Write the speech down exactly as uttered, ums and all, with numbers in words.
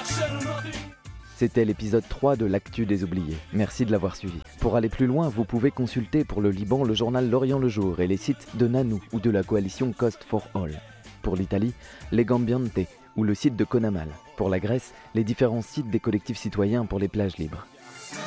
C'était l'épisode trois de l'Actu des oubliés. Merci de l'avoir suivi. Pour aller plus loin, vous pouvez consulter pour le Liban le journal L'Orient le Jour et les sites de Nanou ou de la coalition Cost for All. Pour l'Italie, Legambiente ou le site de Conamal. Pour la Grèce, les différents sites des collectifs citoyens pour les plages libres.